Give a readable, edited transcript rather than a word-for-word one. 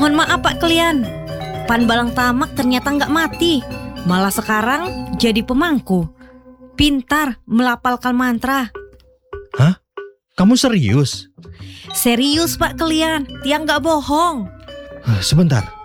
Mohon maaf Pak Klian, Pan Balang Tamak ternyata nggak mati, malah sekarang jadi pemangku. Pintar melafalkan mantra. Hah? Kamu serius? Serius Pak Klian, Tiang nggak bohong. Sebentar,